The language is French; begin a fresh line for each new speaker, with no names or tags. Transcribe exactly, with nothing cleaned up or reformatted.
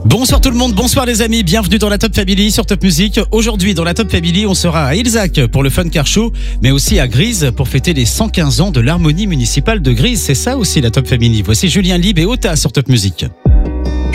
Bonsoir tout le monde, bonsoir les amis, bienvenue dans la Top Family sur Top Music. Aujourd'hui dans la Top Family, on sera à Ilzac pour le Fun Car Show, mais aussi à Grise pour fêter les cent quinze ans de l'harmonie municipale de Grise. C'est ça aussi la Top Family. Voici Julien Lib et Ota sur Top Music.